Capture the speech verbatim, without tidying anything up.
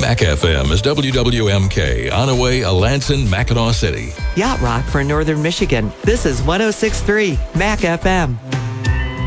Mac F M is W W M K, Onaway, Alanson, Mackinac City. Yacht Rock for Northern Michigan. This is one oh six point three Mac F M.